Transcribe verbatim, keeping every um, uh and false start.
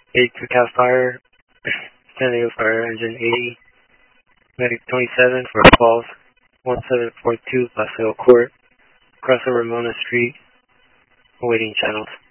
eight to Cal Fire, San Diego Fire Engine eighty, Medic twenty-seven for calls, one seven four two Paseo Court, Casa Ramona Street, awaiting channels.